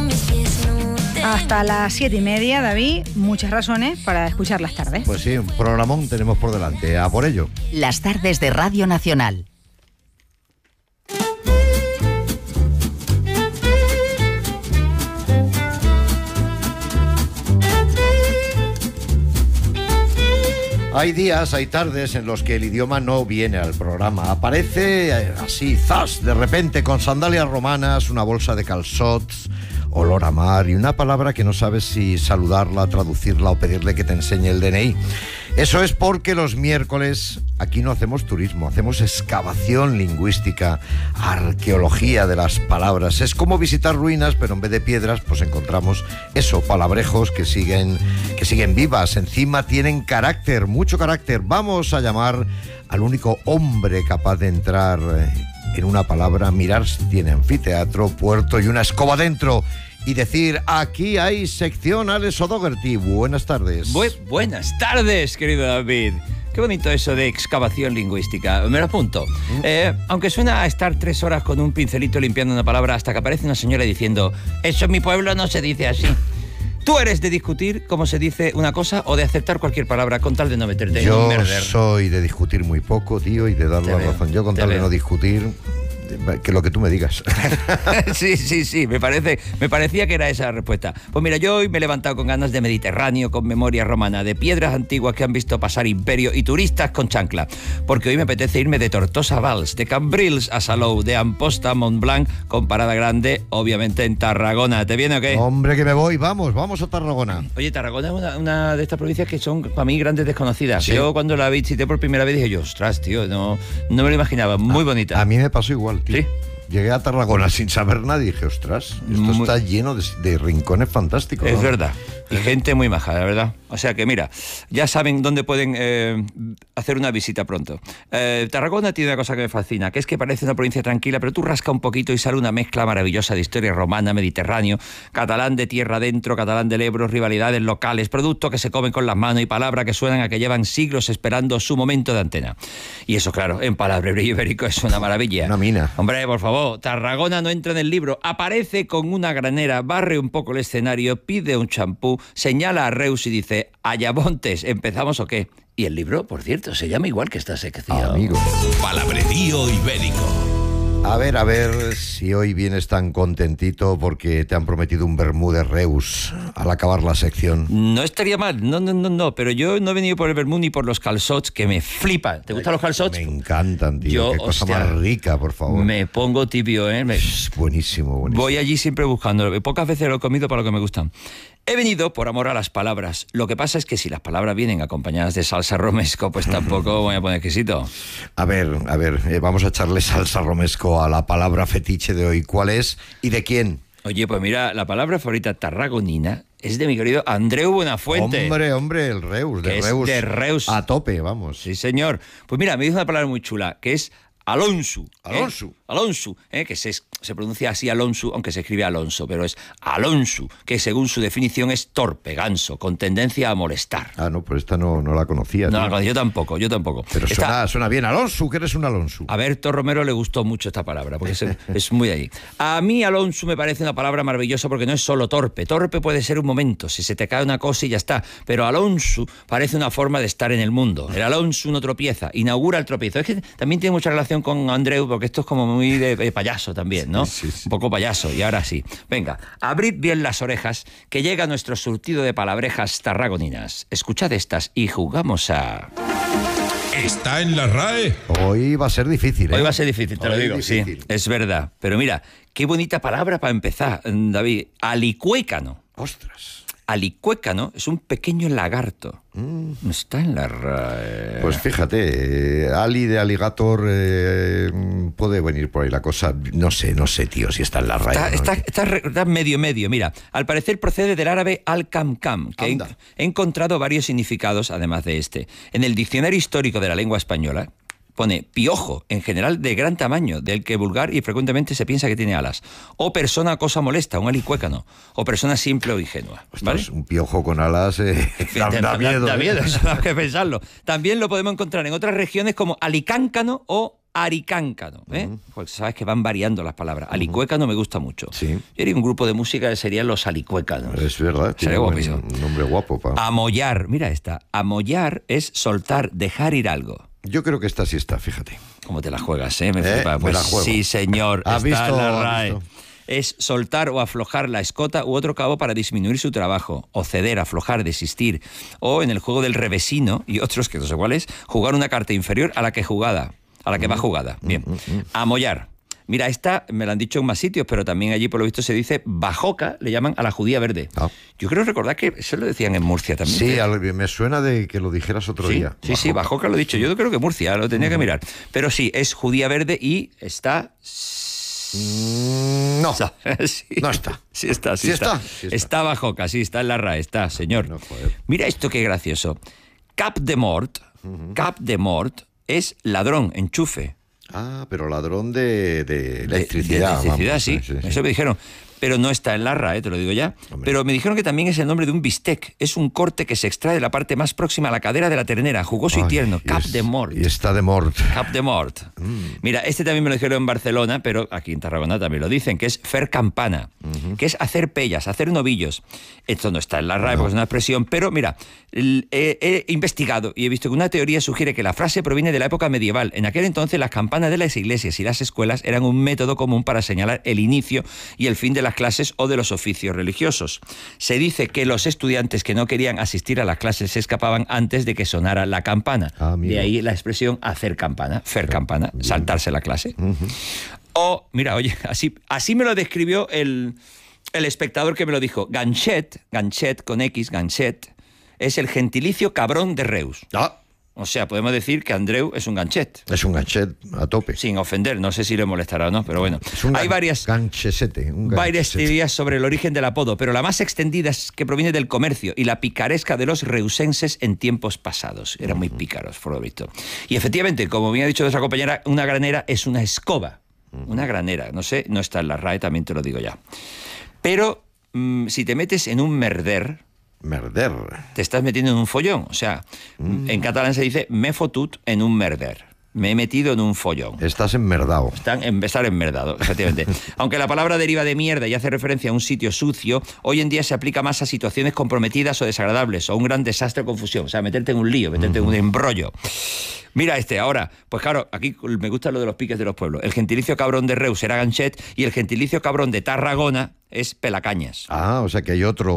Hasta las 7:30, David, muchas razones para escuchar Las Tardes. Pues sí, un programón tenemos por delante, a por ello. Las Tardes de Radio Nacional. Hay días, hay tardes en los que el idioma no viene al programa. Aparece así, zas, de repente, con sandalias romanas, una bolsa de calçots, olor a mar y una palabra que no sabes si saludarla, traducirla o pedirle que te enseñe el DNI. Eso es porque los miércoles aquí no hacemos turismo, hacemos excavación lingüística, arqueología de las palabras. Es como visitar ruinas, pero en vez de piedras, pues encontramos eso, palabrejos que siguen vivas. Encima tienen carácter, mucho carácter. Vamos a llamar al único hombre capaz de entrar en una palabra, mirar si tiene anfiteatro, puerto y una escoba dentro, y decir, aquí hay sección Alex O'Doherty. Buenas tardes. Buenas tardes, querido David. Qué bonito eso de excavación lingüística. Me lo apunto. Aunque suena a estar 3 horas con un pincelito limpiando una palabra hasta que aparece una señora diciendo, eso en mi pueblo no se dice así. ¿Tú eres de discutir cómo se dice una cosa o de aceptar cualquier palabra con tal de no meterte en un merder? Yo soy de discutir muy poco, tío, y de dar la razón. Yo con tal de no discutir, que lo que tú me digas. Sí, me parecía que era esa la respuesta. Pues mira, yo hoy me he levantado con ganas de Mediterráneo, con memoria romana, de piedras antiguas que han visto pasar imperio y turistas con chancla. Porque hoy me apetece irme de Tortosa a Valls, de Cambrils a Salou, de Amposta a Montblanc, con parada grande, obviamente en Tarragona. ¿Te viene o qué? Hombre, que me voy, vamos a Tarragona. Oye, Tarragona es una de estas provincias que son para mí grandes desconocidas. ¿Sí? Yo cuando la visité por primera vez dije yo, ostras, tío, no me lo imaginaba, muy bonita. A mí me pasó igual, tío. ¿Sí? Llegué a Tarragona sin saber nada y dije, ostras, esto está lleno de rincones fantásticos. Es verdad. Y gente muy maja, la verdad. O sea que mira, ya saben dónde pueden hacer una visita pronto. Tarragona tiene una cosa que me fascina, que es que parece una provincia tranquila, pero tú rasca un poquito y sale una mezcla maravillosa de historia romana, mediterráneo, catalán de tierra adentro, catalán del Ebro, rivalidades locales, productos que se comen con las manos y palabras que suenan a que llevan siglos esperando su momento de antena. Y eso, claro, en palabrerío ibérico es una maravilla. Una mina. Hombre, por favor, Tarragona no entra en el libro, aparece con una granera, barre un poco el escenario, pide un champú, señala a Reus y dice, ¿Ayamontes, empezamos o qué? Y el libro, por cierto, se llama igual que esta sección. Amigo. Palabrerío ibérico. A ver si hoy vienes tan contentito porque te han prometido un vermú de Reus al acabar la sección. No estaría mal, no, pero yo no he venido por el vermú ni por los calçots, que me flipan. ¿Te gustan los calçots? Me encantan, tío. Qué cosa más rica, por favor. Me pongo tibio, ¿eh? Buenísimo. Voy allí siempre buscándolo. Pocas veces lo he comido para lo que me gustan. He venido por amor a las palabras. Lo que pasa es que si las palabras vienen acompañadas de salsa romesco, pues tampoco voy a poner exquisito. A ver, vamos a echarle salsa romesco a la palabra fetiche de hoy. ¿Cuál es y de quién? Oye, pues mira, la palabra favorita tarragonina es de mi querido Andreu Buenafuente. Hombre, el Reus, de Reus. A tope, vamos. Sí, señor. Pues mira, me dice una palabra muy chula, que es Alonso. Alonso, que se pronuncia así Alonso, aunque se escribe Alonso, pero es Alonso, que según su definición es torpe, ganso, con tendencia a molestar. Ah, no, pues esta no la conocía. No la conocía, yo tampoco. Pero suena bien, Alonso, que eres un Alonso. A Berto Romero le gustó mucho esta palabra, porque es muy de ahí. A mí Alonso me parece una palabra maravillosa porque no es solo torpe. Torpe puede ser un momento, si se te cae una cosa y ya está. Pero Alonso parece una forma de estar en el mundo. El Alonso no tropieza, inaugura el tropiezo. Es que también tiene mucha relación con Andreu, porque esto es como muy de payaso también, ¿no? Sí. Un poco payaso, y ahora sí. Venga, abrid bien las orejas, que llega nuestro surtido de palabrejas tarragoninas. Escuchad estas y jugamos a... ¿Está en la RAE? Hoy va a ser difícil, ¿eh? Hoy va a ser difícil, te lo digo, difícil. Sí, es verdad. Pero mira, qué bonita palabra para empezar, David. Alicuécano. Ostras. Alicuécano es un pequeño lagarto. Está en la RAE. Pues fíjate, Ali de Alligator puede venir por ahí la cosa. No sé, tío, si está en la RAE. Está medio. Mira, al parecer procede del árabe al-kam-kam, que he encontrado varios significados, además de este. En el Diccionario Histórico de la Lengua Española, pone piojo, en general de gran tamaño, del que vulgar y frecuentemente se piensa que tiene alas. O persona cosa molesta, un alicuécano. O persona simple o ingenua. ¿Vale? Ostras, un piojo con alas da miedo. Da miedo, eso hay que pensarlo. También lo podemos encontrar en otras regiones como alicáncano o aricáncano, Porque sabes que van variando las palabras. Alicuécano me gusta mucho. Sí. Yo haría un grupo de música que serían los alicuécanos. Es verdad. Sería guapísimo. Un nombre guapo, pa. Amollar, mira esta. Amollar es soltar, dejar ir algo. Yo creo que esta sí está, fíjate. ¿Cómo te la juegas, Me flipa. Me Pues la juego. sí, señor. ¿Has está visto? en la ¿Has RAE. visto? Es soltar o aflojar la escota u otro cabo para disminuir su trabajo, o ceder, aflojar, desistir, o en el juego del revesino y otros que no sé cuál es, jugar una carta inferior a la que va jugada. Bien. Amollar. Mira, esta me la han dicho en más sitios, pero también allí por lo visto se dice bajoca, le llaman a la judía verde. Ah. Yo creo recordar que eso lo decían en Murcia también. Sí, me suena de que lo dijeras otro día. Sí, bajoca lo he dicho. Yo creo que Murcia, lo tenía que mirar. Pero sí, es judía verde y está... No. Sí. No está. Sí está. Sí está. Está bajoca, sí, está en la RAE, está, señor. No, joder. Mira esto qué gracioso. Cap de mort es ladrón, enchufe. Ah, pero ladrón de De electricidad. electricidad, vamos, sí. sí. Eso me dijeron. Pero no está en la RAE, te lo digo ya. Hombre. Pero me dijeron que también es el nombre de un bistec. Es un corte que se extrae de la parte más próxima a la cadera de la ternera, jugoso y Ay, tierno. y Cap es- de mort. Y está de mort. Cap de mort. Mira, este también me lo dijeron en Barcelona, pero aquí en Tarragona también lo dicen, que es fer campana, que es hacer pellas, hacer novillos. Esto no está en la RAE porque es una expresión, pero mira, he investigado y he visto que una teoría sugiere que la frase proviene de la época medieval. En aquel entonces las campanas de las iglesias y las escuelas eran un método común para señalar el inicio y el fin de las clases o de los oficios religiosos. Se dice que los estudiantes que no querían asistir a las clases se escapaban antes de que sonara la campana. Ah, amigo. De ahí la expresión hacer campana, fer campana, saltarse la clase. O, mira, oye, así me lo describió el espectador que me lo dijo. Ganchet con X, ganchet, es el gentilicio cabrón de Reus. Ah, O sea, podemos decir que Andreu es un ganchet. es un ganchet a tope. Sin ofender, no sé si le molestará o no, pero bueno. Es un Hay varias ganchesete. varias teorías sobre el origen del apodo, pero la más extendida es que proviene del comercio y la picaresca de los reusenses en tiempos pasados. Eran muy pícaros, por lo visto. Y efectivamente, como bien ha dicho nuestra compañera, una granera es una escoba. Una granera, no sé, no está en la RAE, también te lo digo ya. Pero si te metes en un merder, Merder. te estás metiendo en un follón. O sea, en catalán se dice me fotut en un merder. Me he metido en un follón. Estás enmerdado. Estar enmerdado, efectivamente. Aunque la palabra deriva de mierda y hace referencia a un sitio sucio, hoy en día se aplica más a situaciones comprometidas o desagradables, o un gran desastre o confusión. O sea, meterte en un lío, meterte en un embrollo. Mira ahora, pues claro, aquí me gusta lo de los piques de los pueblos. El gentilicio cabrón de Reus era ganchet y el gentilicio cabrón de Tarragona es pelacañas. Ah, o sea que hay otra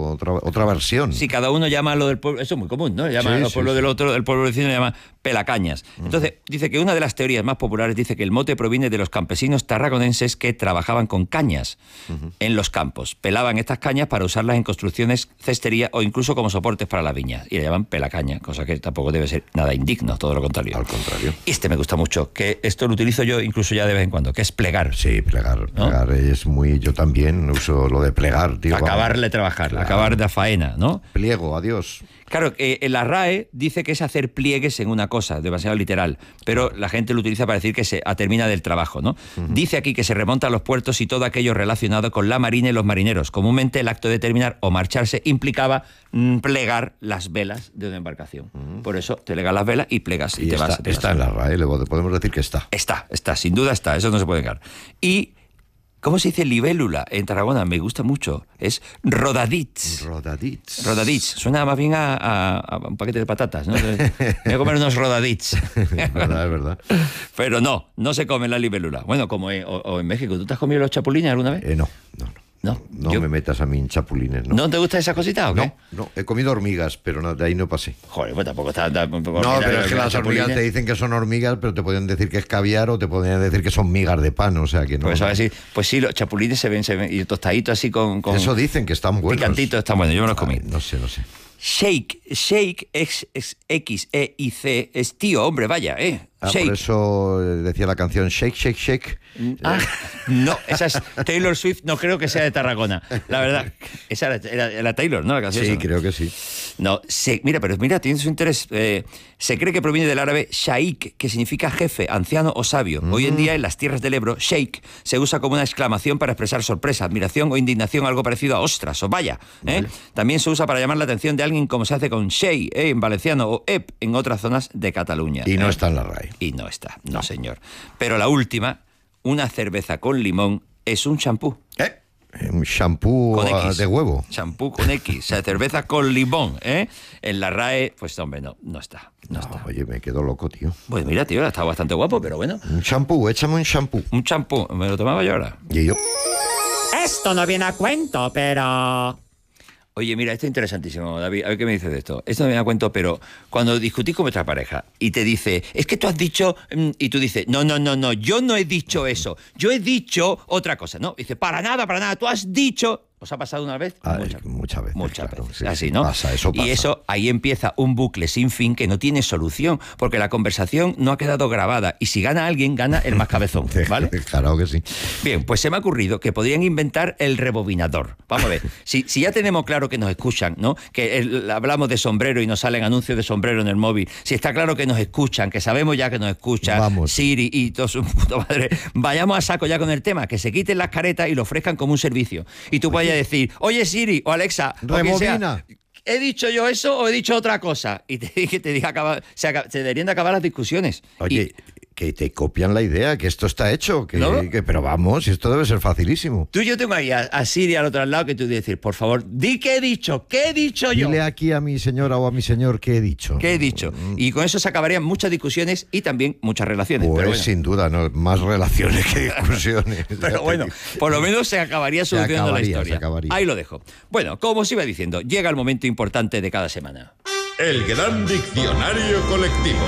versión. Si cada uno llama a lo del pueblo, eso es muy común, ¿no? Llama Sí, al pueblo sí, del sí. otro, el pueblo vecino le llama pelacañas. Entonces, dice que una de las teorías más populares dice que el mote proviene de los campesinos tarragonenses que trabajaban con cañas en los campos. Pelaban estas cañas para usarlas en construcciones, cestería o incluso como soportes para las viñas. Y le llaman pelacaña, cosa que tampoco debe ser nada indigno, todo lo contrario. Al contrario. Este me gusta mucho, que esto lo utilizo yo incluso ya de vez en cuando, que es plegar. Sí, plegar. ¿No? Plegar es muy... Yo también uso lo de plegar, tío. Acabar de trabajar, Claro. acabar de faena, ¿no? Pliego, adiós. Claro, en la RAE dice que es hacer pliegues en una cosa, demasiado literal, pero la gente lo utiliza para decir que se termina del trabajo, ¿no? Dice aquí que se remonta a los puertos y todo aquello relacionado con la marina y los marineros. Comúnmente el acto de terminar o marcharse implicaba plegar las velas de una embarcación. Por eso te legas las velas y plegas y te está, vas. te está vas. en la RAE, podemos decir que está. Está, sin duda está, eso no se puede negar. Y... ¿cómo se dice libélula en Tarragona? Me gusta mucho. Es rodadits. Rodadits. Rodadits. Suena más bien a un paquete de patatas, ¿no? Voy a comer unos rodadits. Es verdad, es verdad. Pero no se come la libélula. Bueno, como en México. ¿Tú te has comido los chapulines alguna vez? No. No. No me metas a mí en chapulines, ¿no? ¿No te gusta esa cosita o qué? No, he comido hormigas, pero no, de ahí no pasé. Joder, pues tampoco está... No, pero es que las hormigas te dicen que son hormigas, pero te pueden decir que es caviar o te podrían decir que son migas de pan, o sea que no. Pues, pues sí, los chapulines se ven y tostaditos así con Eso dicen que están buenos. picantitos, están buenos. Yo me los comí. Ay, no sé. Shake, X-E-I-C, es tío, hombre, vaya, Por Shake. eso decía la canción Shake, Shake, Shake. No, esa es Taylor Swift, no creo que sea de Tarragona. La verdad, esa era Taylor, ¿no? La canción Sí, esa. creo que sí. No, mira, tiene su interés. Se cree que proviene del árabe shaik, que significa jefe, anciano o sabio. Hoy en día, en las tierras del Ebro, shake se usa como una exclamación para expresar sorpresa, admiración o indignación, algo parecido a ostras o vaya. También se usa para llamar la atención de alguien como se hace con shey, en valenciano, o ep en otras zonas de Cataluña. Y no está en la RAE. Y no está, no señor. Pero la última, una cerveza con limón es un champú. Un shampoo Con X. de huevo. Champú con X, o sea, cerveza con limón, ¿eh? En la RAE, pues hombre, no está. No está. Oye, me quedo loco, tío. Pues mira, tío, está bastante guapo, pero bueno. Un shampoo, échame un shampoo. Un champú, me lo tomaba yo ahora. Y yo. Esto no viene a cuento, pero... Oye, mira, esto es interesantísimo, David. A ver qué me dices de esto. Esto no me da cuento, pero cuando discutís con vuestra pareja y te dice, es que tú has dicho, y tú dices, no, yo no he dicho eso. Yo he dicho otra cosa. No, dice, para nada, tú has dicho... ¿Os ha pasado una vez? Muchas veces. Muchas claro, veces. sí, Así, sí, ¿no? Eso pasa. Y eso, ahí empieza un bucle sin fin que no tiene solución, porque la conversación no ha quedado grabada. Y si gana alguien, gana el más cabezón, ¿vale? Claro que sí. Bien, pues se me ha ocurrido que podrían inventar el rebobinador. Vamos a ver, si ya tenemos claro que nos escuchan, ¿no? Que hablamos de sombrero y nos salen anuncios de sombrero en el móvil. Si está claro que nos escuchan, que sabemos ya que nos escuchan, Vamos. Siri y todo su puta madre, vayamos a saco ya con el tema, que se quiten las caretas y lo ofrezcan como un servicio. Y tú vayas a decir, oye Siri o Alexa, o quien sea, Rebobina. ¿he dicho yo eso o he dicho otra cosa? Y te diga, se deberían de acabar las discusiones. Oye, que te copian la idea, que esto está hecho. ¿No? Pero vamos, esto debe ser facilísimo. Yo tengo ahí a Siri al otro lado que tú dices, por favor, di qué he dicho yo. Dile aquí a mi señora o a mi señor qué he dicho. ¿Qué he dicho? Y con eso se acabarían muchas discusiones y también muchas relaciones. Pues pero bueno. sin duda, ¿no? Más relaciones que discusiones. Pero bueno, por lo menos se acabaría solucionando la historia. se acabaría. Ahí lo dejo. Bueno, como os iba diciendo, llega el momento importante de cada semana. El gran diccionario colectivo.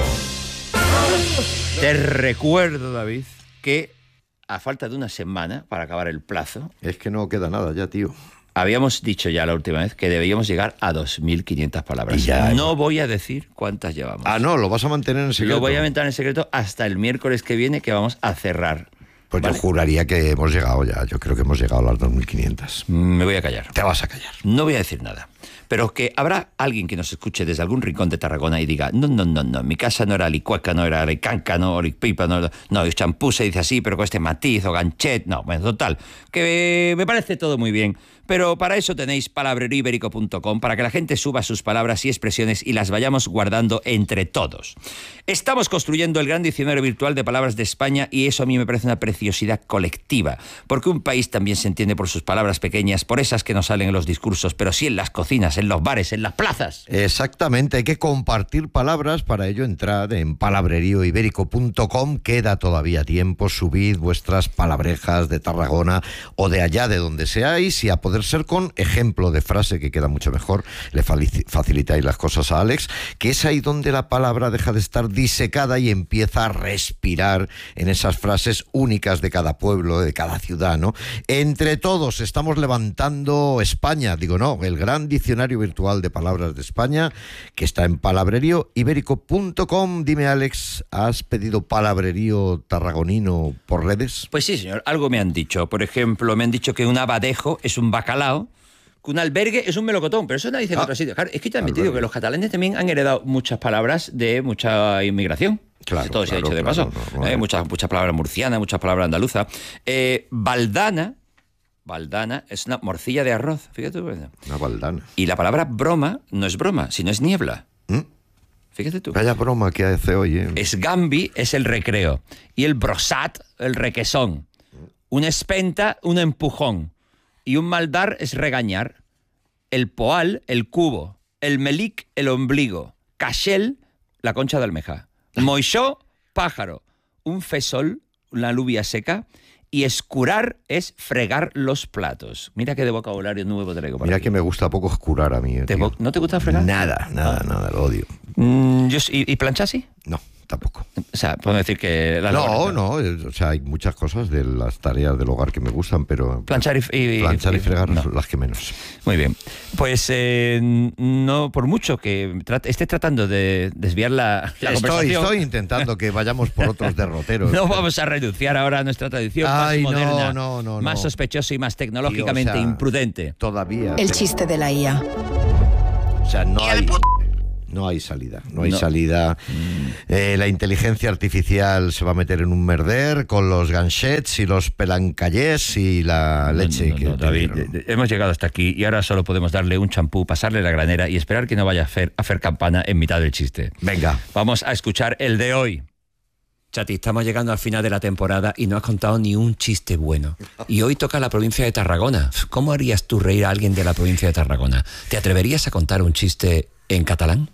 Te recuerdo, David, que a falta de una semana para acabar el plazo, Es que no queda nada ya, tío. habíamos dicho ya la última vez que debíamos llegar a 2.500 palabras. Y ya, no voy a decir cuántas llevamos. No, lo vas a mantener en secreto. Lo voy a aventar en secreto hasta el miércoles que viene, que vamos a cerrar. Pues ¿vale? yo juraría que hemos llegado ya. Yo creo que hemos llegado a las 2.500. Me voy a callar. Te vas a callar. No voy a decir nada. Pero que habrá alguien que nos escuche desde algún rincón de Tarragona y diga, no, mi casa no era licueca, no era licanca, no, lipipa, no, el champú se dice así, pero con este matiz o ganchet, no, bueno, total, que me parece todo muy bien. Pero para eso tenéis palabrerioiberico.com, para que la gente suba sus palabras y expresiones y las vayamos guardando entre todos. Estamos construyendo el gran diccionario virtual de palabras de España y eso a mí me parece una preciosidad colectiva, porque un país también se entiende por sus palabras pequeñas, por esas que no salen en los discursos, pero sí en las cocinas, en los bares, en las plazas. Exactamente, hay que compartir palabras. Para ello entrad en palabrerioiberico.com. Queda todavía tiempo, subid vuestras palabrejas de Tarragona o de allá de donde seáis y a poder ser con ejemplo de frase, que queda mucho mejor. Le facilitáis las cosas a Alex, que es ahí donde la palabra deja de estar disecada y empieza a respirar en esas frases únicas de cada pueblo, de cada ciudad, ¿no? Entre todos estamos levantando España, el gran diccionario virtual de palabras de España, que está en palabrerioiberico.com. Dime, Alex, ¿has pedido palabrerío tarragonino por redes? Pues sí, señor, algo me han dicho. Por ejemplo, me han dicho que un abadejo es un bacalao, que un albergue es un melocotón, pero eso nadie dice en otros sitios. Claro, es que también te digo que los catalanes también han heredado muchas palabras de mucha inmigración. Claro, todo se ha dicho de paso. Muchas palabras murcianas, muchas palabras andaluzas. Baldana es una morcilla de arroz, fíjate tú. Una baldana. Y la palabra broma no es broma, sino es niebla. Fíjate tú. Vaya broma que hace hoy, ¿eh? Esgambi es el recreo. Y el brosat, el requesón. Un espenta, un empujón. Y un maldar es regañar. El poal, el cubo. El melic, el ombligo. Cachel, la concha de almeja. Moixó, pájaro. Un fesol, una alubia seca. Y escurar es fregar los platos. Mira qué de vocabulario nuevo traigo para Mira aquí. que me gusta poco escurar a mí. Tío. ¿No te gusta fregar? Nada, lo odio. ¿Y planchar sí? No, tampoco. O sea, puedo decir que... No, o sea, hay muchas cosas de las tareas del hogar que me gustan, pero... Planchar y fregar no. las que menos. Muy bien. Pues no, por mucho que esté tratando de desviar la conversación... Estoy intentando que vayamos por otros derroteros. No vamos a renunciar ahora a nuestra tradición más moderna, no. más sospechosa y más tecnológicamente imprudente. Todavía. El chiste de la IA. O sea, no hay salida. La inteligencia artificial se va a meter en un merder con los ganchets y los pelancallés y la leche. David, hemos llegado hasta aquí y ahora solo podemos darle un champú, pasarle la granera y esperar que no vaya a hacer campana en mitad del chiste. Venga. Vamos a escuchar el de hoy. Chati, estamos llegando al final de la temporada y no has contado ni un chiste bueno. Y hoy toca la provincia de Tarragona. ¿Cómo harías tú reír a alguien de la provincia de Tarragona? ¿Te atreverías a contar un chiste en catalán?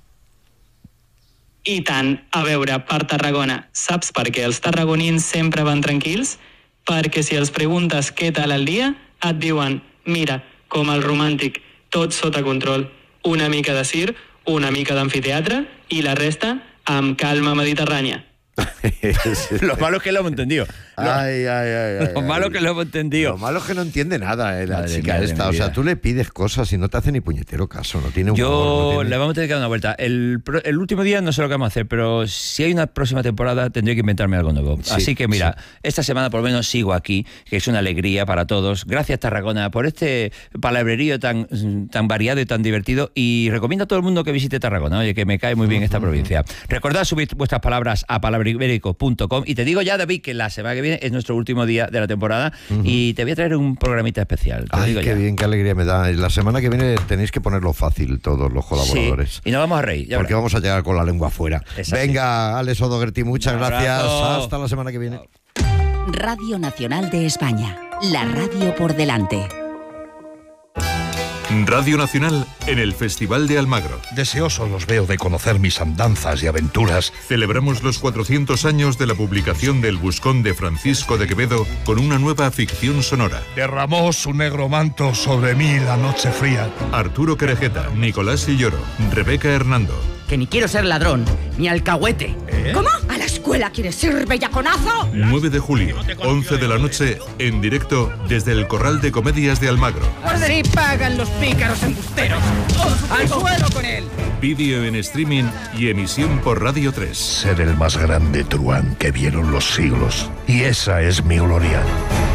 I tant, a veure, per Tarragona, saps per què els tarragonins sempre van tranquils? Perquè si els preguntes què tal el dia, et diuen, mira, com el romàntic, tot sota control. Una mica de circ, una mica d'amfiteatre i la resta amb calma mediterrània. Lo malo es que lo hemos entendido. Lo malo es que lo hemos entendido. Lo malo es que no entiende nada la Madre chica mía, esta. O sea, tú le pides cosas y no te hace ni puñetero caso. No tiene humor. Yo no tiene... le vamos a tener que dar una vuelta. El último día no sé lo que vamos a hacer, pero si hay una próxima temporada tendré que inventarme algo nuevo. Sí, así que mira, esta semana por lo menos sigo aquí, que es una alegría para todos. Gracias, Tarragona, por este palabrerío tan variado y tan divertido. Y recomiendo a todo el mundo que visite Tarragona. Oye, que me cae muy bien esta provincia. Recordad subir vuestras palabras a palabribérico.com. Y te digo ya, David, que la semana que viene es nuestro último día de la temporada y te voy a traer un programita especial. Te lo Ay, digo qué ya. bien, qué alegría me da. La semana que viene tenéis que ponerlo fácil todos los colaboradores. Sí, y nos vamos a reír. Porque vamos a llegar con la lengua afuera. Es así. Venga, Alex O'Doherty, muchas Un gracias. abrazo. Hasta la semana que viene. Radio Nacional de España. La radio por delante. Radio Nacional en el Festival de Almagro. Deseosos los veo de conocer mis andanzas y aventuras. Celebramos los 400 años de la publicación del Buscón de Francisco de Quevedo con una nueva ficción sonora. Derramó su negro manto sobre mí la noche fría. Arturo Querejeta, Nicolás Silloro, Rebeca Hernando. Que ni quiero ser ladrón, ni alcahuete. ¿Cómo? ¿A la escuela quieres ir, bellaconazo? 9 de julio, 11 de la noche, en directo desde el Corral de Comedias de Almagro. Guarden y pagan los pícaros embusteros. ¡Al suelo con él! Vídeo en streaming y emisión por Radio 3. Ser el más grande truán que vieron los siglos. Y esa es mi gloria.